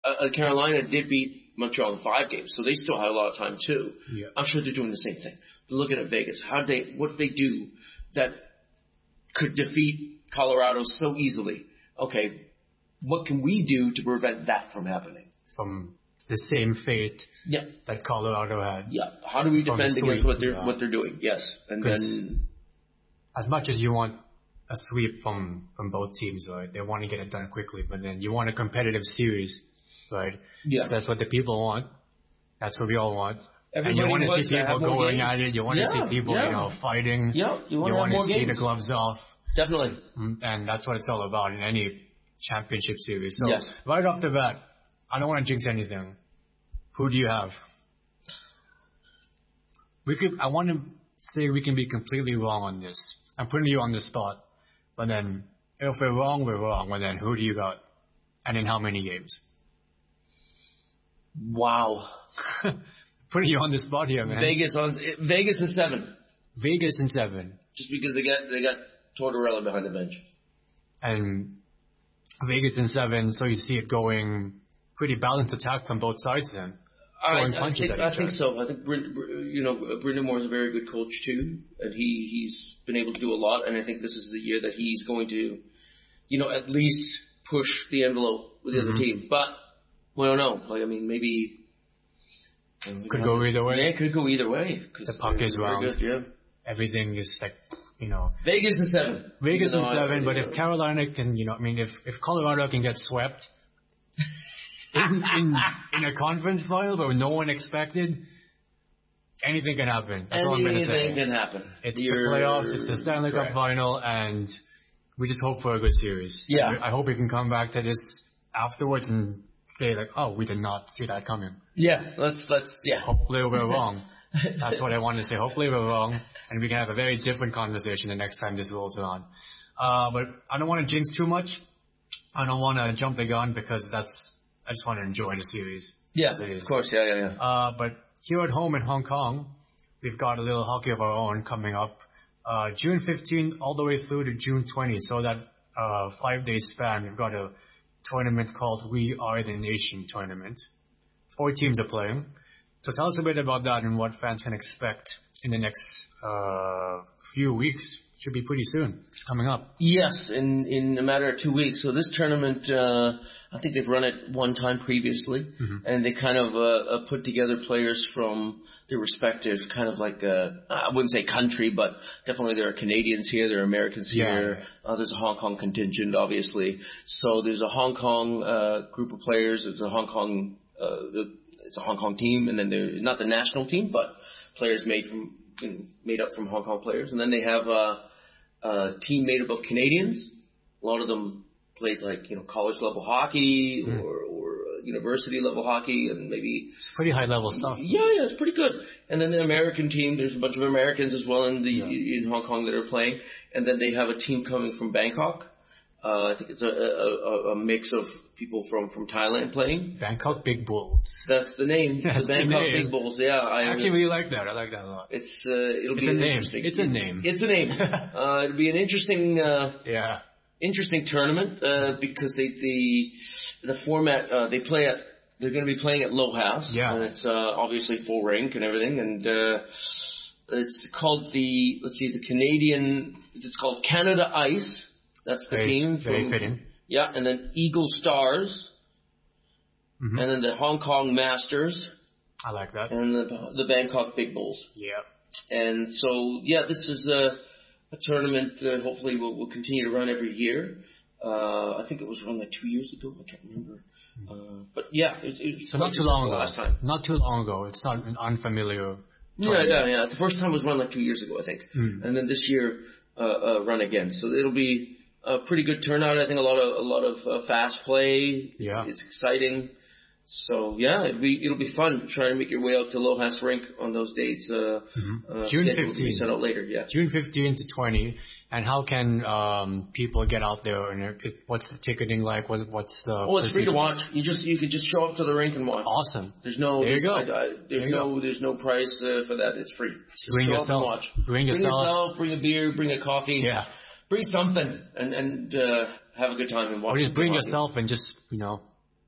Carolina did beat Montreal in 5 games, so they still had a lot of time too. Yeah. I'm sure they're doing the same thing. They're looking at Vegas. What did they do that could defeat Colorado so easily? Okay, what can we do to prevent that from happening? From the same fate Yeah. that Colorado had. Yeah. How do we defend against what they're doing? Yes. And 'Cause then as much as you want a sweep from both teams, right? They want to get it done quickly, but then you want a competitive series, right? Yeah. That's what the people want. That's what we all want. Everybody and you want to wants see to people have more going games. at it. You want to see people, fighting. Yeah. You want to more see games. the gloves off. Definitely. And that's what it's all about in any championship series. So Yes. right off the bat, I don't want to jinx anything. Who do you have? I want to say we can be completely wrong on this. I'm putting you on the spot. But then, if we're wrong, we're wrong. But then, who do you got? And in how many games? Wow. Putting you on the spot here, man. Vegas in 7. Vegas in 7. Just because they got Tortorella behind the bench. And Vegas in 7, so you see it going pretty balanced attack from both sides then. I think so. I think Brendan Moore is a very good coach too, and he's been able to do a lot. And I think this is the year that he's going to, at least push the envelope with the other team. But we don't know. Maybe could go either way. Yeah, it could go either way. The puck is round. Good, yeah. Everything is Vegas in 7. Vegas in 7. But if Carolina can, if Colorado can get swept. In a conference final where no one expected, anything can happen. That's all I'm going to say. Anything can happen. It's the playoffs, it's the Stanley Cup final, and we just hope for a good series. Yeah. I hope we can come back to this afterwards and say we did not see that coming. Yeah, let's. Hopefully we're wrong. That's what I want to say. Hopefully we're wrong, and we can have a very different conversation the next time this rolls around. But I don't want to jinx too much. I don't want to jump the gun because I just want to enjoy the series. Yeah, of course. Yeah. But here at home in Hong Kong, we've got a little hockey of our own coming up. June 15th all the way through to June 20th. So that 5-day span, we've got a tournament called We Are the Nation tournament. 4 teams are playing. So tell us a bit about that and what fans can expect in the next few weeks. Should be pretty soon. It's coming up. Yes, in a matter of 2 weeks. So this tournament, I think they've run it one time previously, and they kind of put together players from their respective kind of I wouldn't say country, but definitely there are Canadians here, there are Americans here. There's a Hong Kong contingent, obviously. So there's a Hong Kong group of players. It's a Hong Kong team, and then they're not the national team, but players made up from Hong Kong players, and then they have a team made up of Canadians. A lot of them played college level hockey or university level hockey, and maybe it's pretty high level stuff. Yeah, it's pretty good. And then the American team, there's a bunch of Americans as well in Hong Kong that are playing, and then they have a team coming from Bangkok. I think it's a mix of people from Thailand playing. Bangkok Big Bulls. That's the name. That's the Bangkok the name. Big Bulls. Yeah, I actually really like that. I like that a lot. It's a name. It's a name. It's a name. It'll be an interesting. Interesting tournament because the format they're going to be playing at Low House. Yeah. And it's obviously full rink and everything, and it's called it's called Canada Ice. That's the team. Very fitting. Yeah, and then Eagle Stars, and then the Hong Kong Masters. I like that. And the Bangkok Big Bulls. Yeah. And so this is a tournament that hopefully will continue to run every year. I think it was run 2 years ago. I can't remember. But yeah, it's not too long ago. Last time. Not too long ago. It's not an unfamiliar. Yeah. The first time was run 2 years ago, I think, and then this year run again. So it'll be a pretty good turnout. I think a lot of fast play. Yeah. It's exciting. So it'll be fun trying to make your way out to Low House Rink on those dates. June 15th. Set out later. Yeah. June 15th to 20. And how can people get out there? And what's the ticketing like? What's the? Oh, it's free to watch. You could just show up to the rink and watch. Awesome. There you go. There's no price for that. It's free. Just bring show yourself. up and watch. Bring yourself. Bring a beer. Bring a coffee. Yeah. Bring something and have a good time and watch. Or just bring yourself and just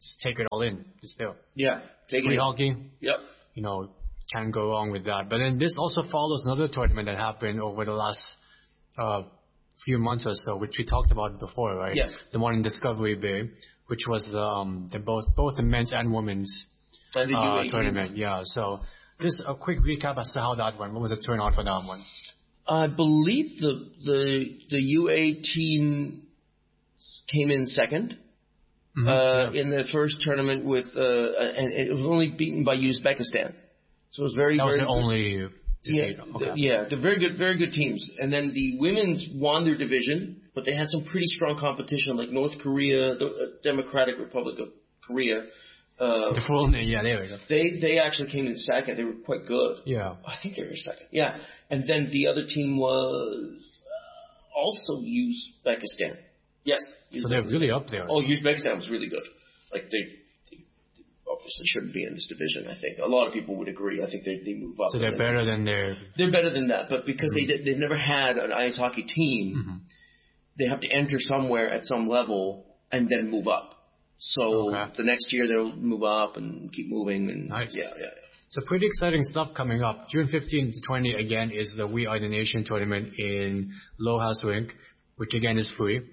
just take it all in. Just there. Yeah, take it in. Hockey. Yep. You know, can't go wrong with that. But then this also follows another tournament that happened over the last few months or so, which we talked about before, right? Yes. The one in Discovery Bay, which was the both the men's and women's tournament. Yeah. So just a quick recap as to how that went. What was the turnout for that one? I believe the U18 came in second in the first tournament with and it was only beaten by Uzbekistan. So it was very. That was very the only. They're very good teams. And then the women's won their division, but they had some pretty strong competition, like North Korea, the Democratic Republic of Korea. The full name, yeah, there we go. They actually came in second. They were quite good. Yeah. I think they were second. Yeah. And then the other team was also Uzbekistan. Yes. So they're really up there. Oh, Uzbekistan was really good. Like they obviously shouldn't be in this division, I think. A lot of people would agree. I think they move up. So they're better than their... They're better than that, but because they've never had an ice hockey team, they have to enter somewhere at some level and then move up. So the next year they'll move up and keep moving. And nice. Yeah. So pretty exciting stuff coming up. June 15 to 20 again is the We Are the Nation tournament in Lohas Rink, which again is free.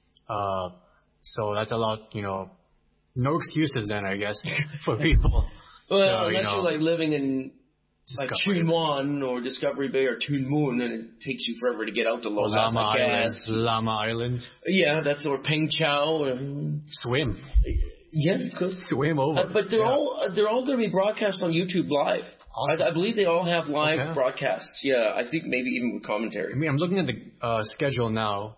So that's a lot, no excuses then, I guess, for people. Well, so, unless you're like living in like Chun Wan or Discovery Bay or Tuen Mun, and it takes you forever to get out to Lohas, I guess. Lama Island. Yeah, that's or Peng Chau. Swim. Yeah, you could. Swim over. But they're all going to be broadcast on YouTube live. Awesome. I believe they all have live broadcasts. Yeah, I think maybe even with commentary. I mean, I'm looking at the schedule now.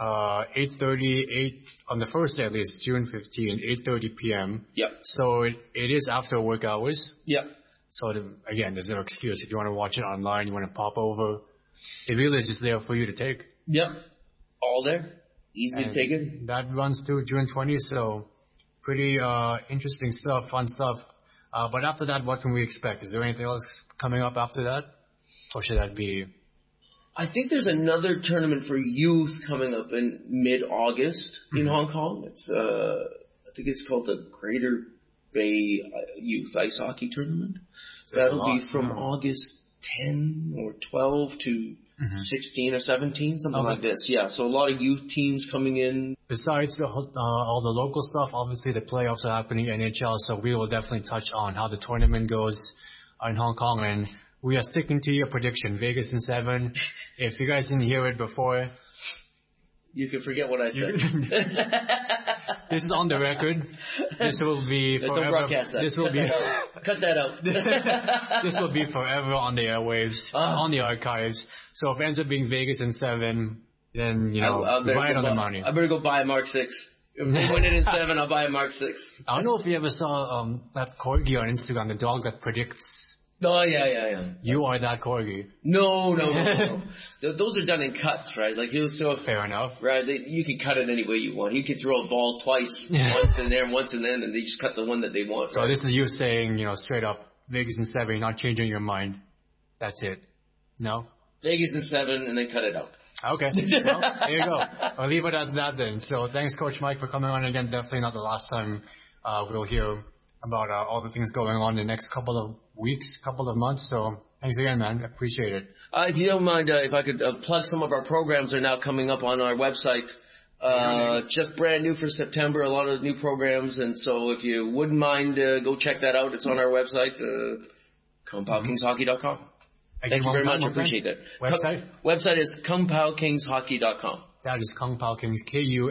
8:30 on the first day at least, June 15, 8:30 p.m. Yep. So it is after work hours. Yep. So again, there's no excuse. If you want to watch it online, you want to pop over, it really is just there for you to take. Yep. All there. Easy to take it. That runs through June 20, so pretty interesting stuff, fun stuff. But after that, what can we expect? Is there anything else coming up after that? Or should that be... I think there's another tournament for youth coming up in mid-August in Hong Kong. It's I think it's called the Greater Bay Youth Ice Hockey Tournament. So that'll be from August 10 or 12 to 16 or 17, something like this. Yeah, so a lot of youth teams coming in. Besides all the local stuff, obviously the playoffs are happening in NHL, so we will definitely touch on how the tournament goes in Hong Kong, and we are sticking to your prediction, Vegas in 7. If you guys didn't hear it before, you can forget what I said. This is on the record. This will be forever. Don't broadcast that. This will be cut that out. This will be forever on the airwaves, on the archives. So if it ends up being Vegas in 7, then right on the money. I better go buy a Mark 6. If they win it in 7, I'll buy a Mark 6. I don't know if you ever saw that corgi on Instagram, the dog that predicts. Oh, yeah. You are that corgi. No. Those are done in cuts, right? Like fair enough. Right? You can cut it any way you want. You can throw a ball twice, once in there and once in there, and they just cut the one that they want. So this is you saying, straight up, Vegas in 7, you're not changing your mind. That's it. No? Vegas in 7, and then cut it out. Okay. Well, there you go. I'll leave it at that then. So thanks, Coach Mike, for coming on again. Definitely not the last time we'll hear about all the things going on in the next couple of weeks, couple of months. So thanks again, man. I appreciate it. If you don't mind, if I could plug some of our programs are now coming up on our website. Just brand new for September, a lot of new programs. And so if you wouldn't mind, go check that out. It's on our website, KungPaoKingsHockey.com. Thank you very much. I appreciate that. Website is KungPaoKingsHockey.com. That is Kung Pao Kings,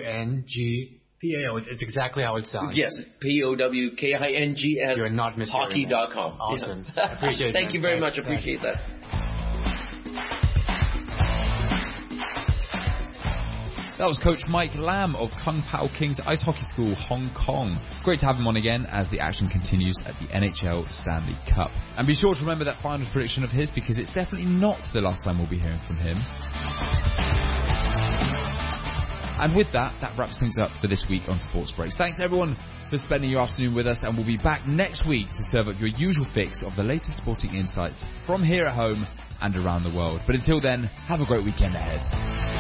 KUNGPAO. It's exactly how it sounds. Yes, POWKINGS. You're not mishearing. Hockey.com. Awesome. I appreciate it. Thank you very much. Appreciate that. That was Coach Mike Lam of Kung Pao Kings Ice Hockey School, Hong Kong. Great to have him on again as the action continues at the NHL Stanley Cup. And be sure to remember that finals prediction of his, because it's definitely not the last time we'll be hearing from him. And with that wraps things up for this week on Sports Breaks. Thanks everyone for spending your afternoon with us, and we'll be back next week to serve up your usual fix of the latest sporting insights from here at home and around the world. But until then, have a great weekend ahead.